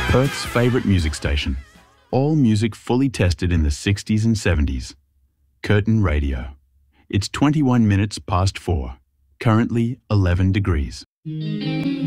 Perth's favourite music station. All music fully tested in the 60s and 70s. Curtin Radio. It's 21 minutes past 4. Currently 11 degrees.